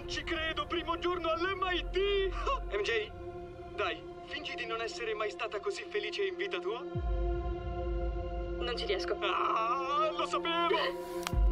Non ci credo, primo giorno all'MIT! MJ, dai, fingi di non essere mai stata così felice in vita tua. Non ci riesco. Ah, lo sapevo!